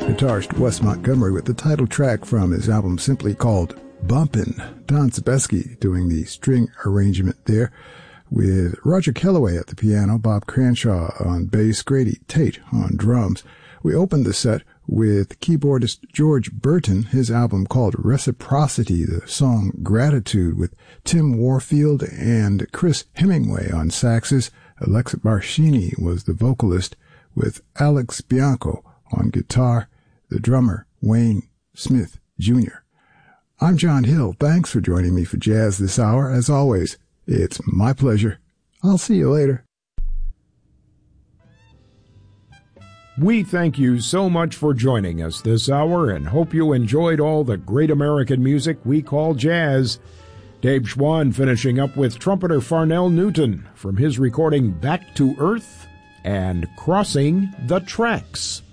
Guitarist Wes Montgomery with the title track from his album simply called Bumpin'. Don Sebesky doing the string arrangement there with Roger Kellaway at the piano, Bob Cranshaw on bass, Grady Tate on drums. We opened the set with keyboardist George Burton, his album called Reciprocity, the song Gratitude with Tim Warfield and Chris Hemingway on saxes. Alexa Barshini was the vocalist with Alex Bianco on guitar, the drummer Wayne Smith Jr. I'm John Hill. Thanks for joining me for Jazz this hour. As always, it's my pleasure. I'll see you later. We thank you so much for joining us this hour and hope you enjoyed all the great American music we call jazz. Dave Schwann finishing up with trumpeter Farnell Newton from his recording Back to Earth and Crossing the Tracks.